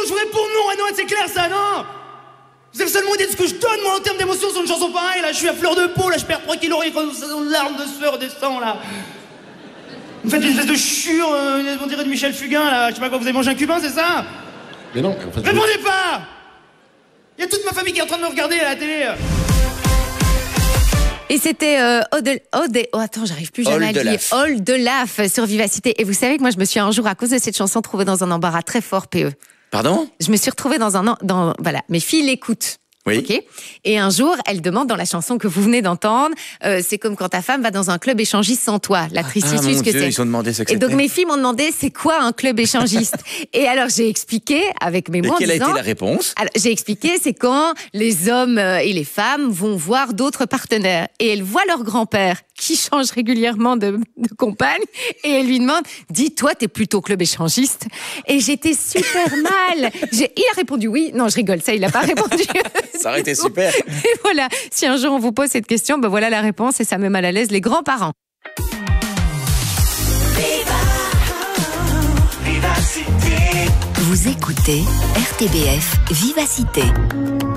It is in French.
je vous réponds non, Renoir, c'est clair ça, non? Vous avez seulement idée de ce que je donne, moi, en termes d'émotion sur une chanson pareille, là, je suis à fleur de peau, là, je perds 3 kilos, rien qu'en larmes de sueur, de sang, là. Vous faites une espèce de chure, on dirait de Michel Fugain, là, je sais pas quoi, vous avez mangé un cubain, c'est ça? Mais non, en fait... Répondez pas! Il y a toute ma famille qui est en train de me regarder à la télé. Et c'était attends, j'arrive plus jamais à le dire. All de Laf sur Vivacité. Et vous savez que moi, je me suis un jour, à cause de cette chanson, trouvée dans un embarras très fort, PE. Pardon? Je me suis retrouvée voilà, mes filles l'écoutent. Oui. Okay. Et un jour, elle demande dans la chanson que vous venez d'entendre, c'est comme quand ta femme va dans un club échangiste sans toi. La tristesse, mon que Dieu, c'est. ils ont demandé ce que Et c'était. donc mes filles m'ont demandé c'est quoi un club échangiste. Et alors j'ai expliqué avec mes mots. Et quelle a été la réponse? Alors, j'ai expliqué c'est quand les hommes et les femmes vont voir d'autres partenaires et elles voient leur grand-père qui change régulièrement de compagne et elle lui demande dis-toi t'es plutôt club échangiste. Et j'étais super mal. Il a répondu oui. Non je rigole, ça il a pas répondu. Ça aurait été super. Et voilà, si un jour on vous pose cette question, ben voilà la réponse et ça met mal à l'aise les grands-parents. Vous écoutez RTBF Vivacité.